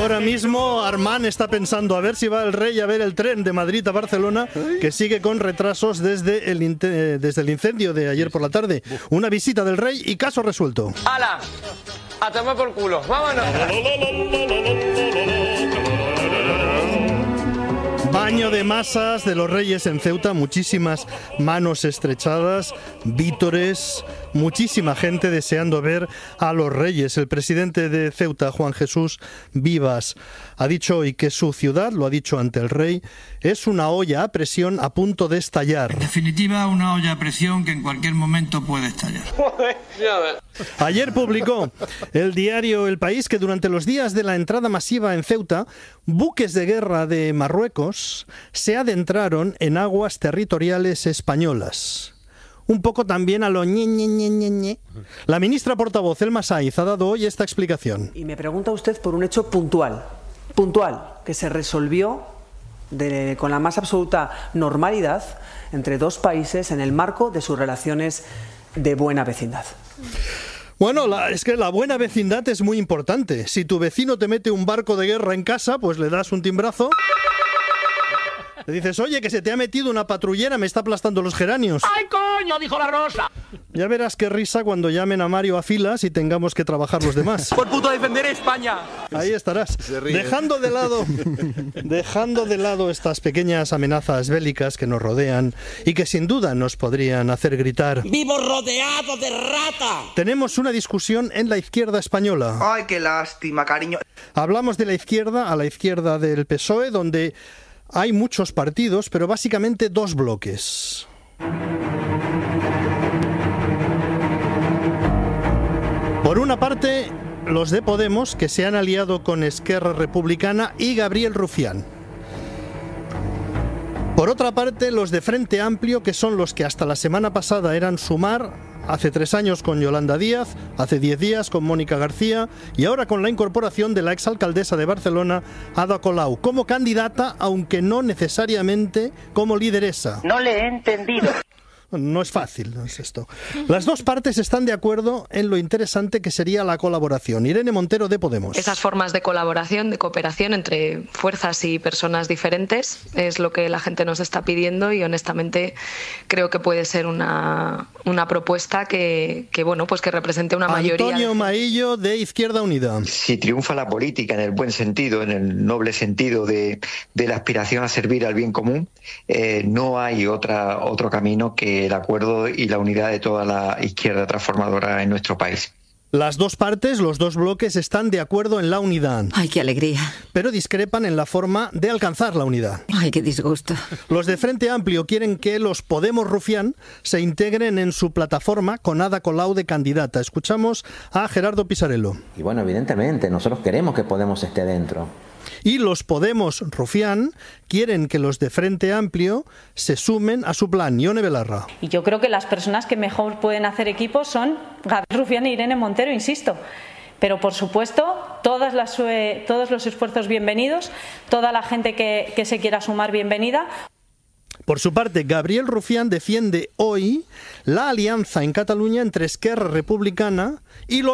ahora mismo Armand está pensando a ver si va el rey a ver el tren de Madrid a Barcelona, que sigue con retrasos desde el incendio de ayer por la tarde. Una visita del rey y caso resuelto. ¡Hala! A tomar por culo. ¡Vámonos! Baño de masas de los reyes en Ceuta, muchísimas manos estrechadas, vítores, muchísima gente deseando ver a los reyes. El presidente de Ceuta, Juan Jesús Vivas, ha dicho hoy que su ciudad, lo ha dicho ante el rey, es una olla a presión a punto de estallar. En definitiva, una olla a presión que en cualquier momento puede estallar. Ayer publicó el diario El País que durante los días de la entrada masiva en Ceuta, buques de guerra de Marruecos se adentraron en aguas territoriales españolas. Un poco también a lo ñe. La ministra portavoz Elma Saiz ha dado hoy esta explicación. Y me pregunta usted por un hecho puntual, que se resolvió con la más absoluta normalidad entre dos países en el marco de sus relaciones de buena vecindad. Bueno, es que la buena vecindad es muy importante. Si tu vecino te mete un barco de guerra en casa, pues le das un timbrazo. Le dices, oye, que se te ha metido una patrullera, me está aplastando los geranios. ¡Ay, coño! Dijo la Rosa. Ya verás qué risa cuando llamen a Mario a filas y tengamos que trabajar los demás. ¡Por puto defender España! Ahí estarás. Dejando de lado estas pequeñas amenazas bélicas que nos rodean y que sin duda nos podrían hacer gritar. ¡Vivo rodeado de rata! Tenemos una discusión en la izquierda española. ¡Ay, qué lástima, cariño! Hablamos de la izquierda, a la izquierda del PSOE, donde hay muchos partidos, pero básicamente dos bloques. Por una parte, los de Podemos, que se han aliado con Esquerra Republicana y Gabriel Rufián. Por otra parte, los de Frente Amplio, que son los que hasta la semana pasada eran Sumar, hace 3 años con Yolanda Díaz, hace 10 días con Mónica García y ahora con la incorporación de la exalcaldesa de Barcelona, Ada Colau, como candidata, aunque no necesariamente como lideresa. No le he entendido. No es fácil, no es esto. Las dos partes están de acuerdo en lo interesante que sería la colaboración. Irene Montero, de Podemos. Esas formas de colaboración, de cooperación entre fuerzas y personas diferentes es lo que la gente nos está pidiendo y honestamente creo que puede ser una propuesta que bueno, pues que represente una mayoría. Antonio Maillo, de Izquierda Unida. Si triunfa la política en el buen sentido, en el noble sentido de la aspiración a servir al bien común, no hay otro camino que el acuerdo y la unidad de toda la izquierda transformadora en nuestro país. Las dos partes, los dos bloques, están de acuerdo en la unidad. ¡Ay, qué alegría! Pero discrepan en la forma de alcanzar la unidad. ¡Ay, qué disgusto! Los de Frente Amplio quieren que los Podemos Rufián se integren en su plataforma con Ada Colau de candidata. Escuchamos a Gerardo Pisarello. Y bueno, evidentemente, nosotros queremos que Podemos esté dentro. Y los Podemos Rufián quieren que los de Frente Amplio se sumen a su plan. Ione Belarra. Y yo creo que las personas que mejor pueden hacer equipo son Gabriel Rufián e Irene Montero, insisto. Pero por supuesto, todos los esfuerzos bienvenidos, toda la gente que se quiera sumar bienvenida. Por su parte, Gabriel Rufián defiende hoy la alianza en Cataluña entre Esquerra Republicana y los